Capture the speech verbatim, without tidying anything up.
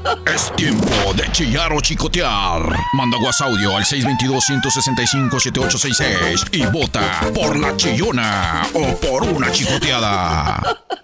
Es tiempo de chillar o chicotear. Manda WhatsApp audio al seis dos dos, uno seis cinco, siete ocho seis seis y vota por la chillona o por una chicoteada.